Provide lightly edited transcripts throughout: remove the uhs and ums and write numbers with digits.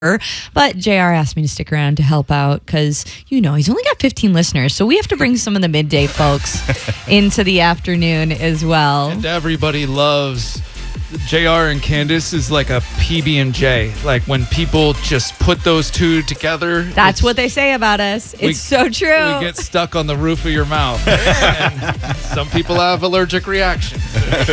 But JR asked me to stick around to help out because, he's only got 15 listeners. So we have to bring some of the midday folks into the afternoon as well. And everybody loves JR and Candace is like a PB&J. Like when people just put those two together. That's what they say about us. It's so true. We get stuck on the roof of your mouth. And some people have allergic reactions.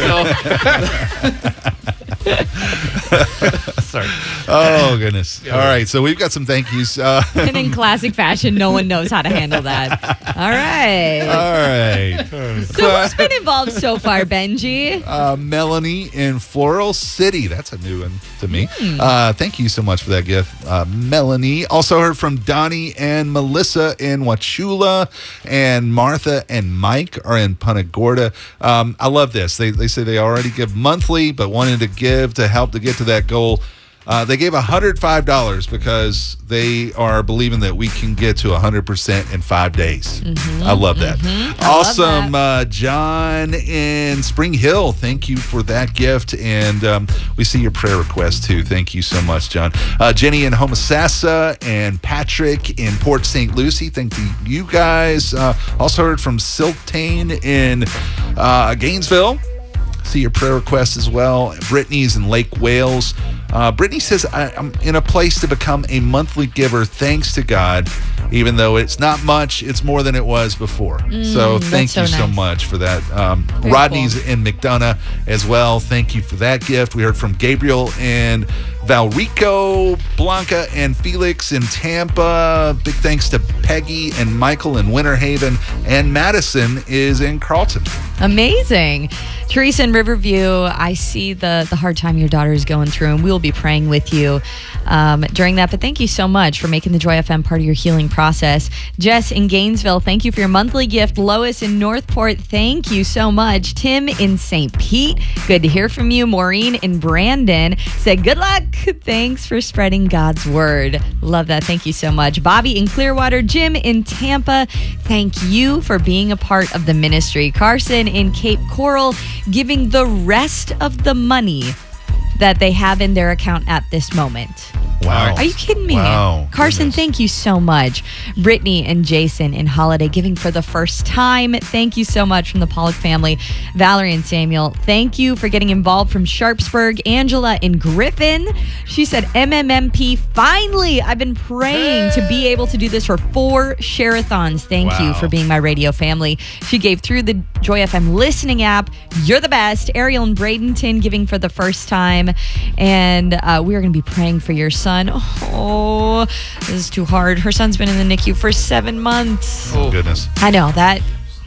Sorry. Oh, goodness. Yeah. All right. So we've got some thank yous. And in classic fashion, no one knows how to handle that. All right. All right. So who's been involved so far, Benji? Melanie in Floral City. That's a new one to me. Thank you so much for that gift, Melanie. Also heard from Donnie and Melissa in Wachula, and Martha and Mike are in Punta Gorda. I love this. They say they already give monthly, but wanted to give to help to get to that goal. They gave $105 because they are believing that we can get to 100% in 5 days. I love that. Awesome. John in Spring Hill, thank you for that gift. And we see your prayer request too. Thank you so much, John. Jenny in Homosassa and Patrick in Port St. Lucie. Thank you guys. Also heard from Siltane in Gainesville. See your prayer request as well. Brittany's in Lake Wales. Brittany says, I'm in a place to become a monthly giver thanks to God. Even though it's not much, it's more than it was before. So thank you so much for that. Rodney's in McDonough as well. Thank you for that gift. We heard from Gabriel and Valrico, Blanca and Felix in Tampa. Big thanks to Peggy and Michael in Winter Haven. And Madison is in Carlton. Amazing. Teresa in Riverview, I see the hard time your daughter is going through, and we'll be praying with you during that. But thank you so much for making the Joy FM part of your healing process. Jess in Gainesville, thank you for your monthly gift. Lois in Northport, thank you so much. Tim in St. Pete, good to hear from you. Maureen in Brandon said, good luck. Thanks for spreading God's word. Love that. Thank you so much. Bobby in Clearwater, Jim in Tampa, thank you for being a part of the ministry. Carson in Cape Coral, giving the rest of the money that they have in their account at this moment. Wow. Are you kidding me? Wow. Carson, Goodness. thank you so much. Brittany and Jason in Holiday, giving for the first time. Thank you so much from the Pollock family. Valerie and Samuel, thank you for getting involved from Sharpsburg. Angela in Griffin, she said, MMMP, finally, I've been praying to be able to do this for 4 share-a-thons. Thank you for being my radio family. She gave through the Joy FM listening app. You're the best. Ariel in Bradenton, giving for the first time. And we're going to be praying for your son. Oh, this is too hard. Her son's been in the NICU for 7 months. Oh, goodness. I know that.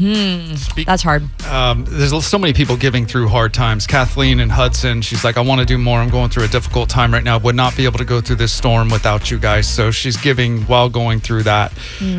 That's hard. There's so many people giving through hard times. Kathleen in Hudson, she's like, I want to do more. I'm going through a difficult time right now. Would not be able to go through this storm without you guys. So she's giving while going through that.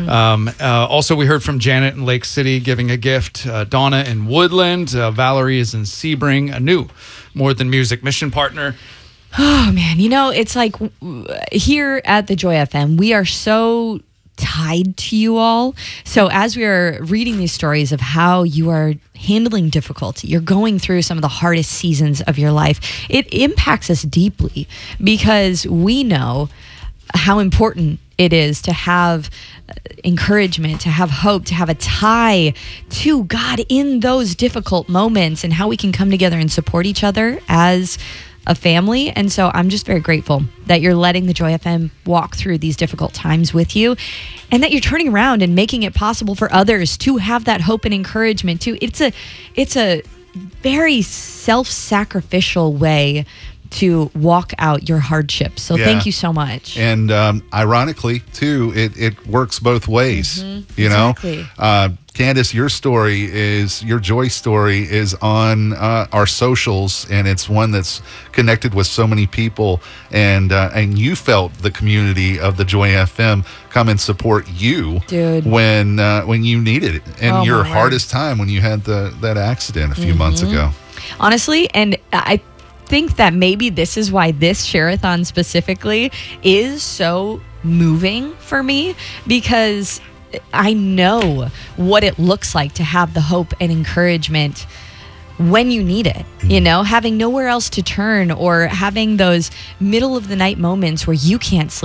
Also, we heard from Janet in Lake City giving a gift. Donna in Woodland. Valerie is in Sebring. A new More Than Music mission partner. Oh, man. It's like here at the Joy FM, we are so tied to you all. So as we are reading these stories of how you are handling difficulty, you're going through some of the hardest seasons of your life, it impacts us deeply because we know how important it is to have encouragement, to have hope, to have a tie to God in those difficult moments, and how we can come together and support each other as a family. And so I'm just very grateful that you're letting the Joy FM walk through these difficult times with you, and that you're turning around and making it possible for others to have that hope and encouragement too. It's a very self-sacrificial way to walk out your hardships. So thank you so much. And ironically, too, it works both ways. Exactly. Candace, your joy story is on our socials, and it's one that's connected with so many people. And you felt the community of the Joy FM come and support you, dude, when you needed it, and your hardest time when you had that accident a few months ago. Honestly, and I think that maybe this is why this share-a-thon specifically is so moving for me, because I know what it looks like to have the hope and encouragement when you need it, having nowhere else to turn, or having those middle of the night moments where you can't sleep.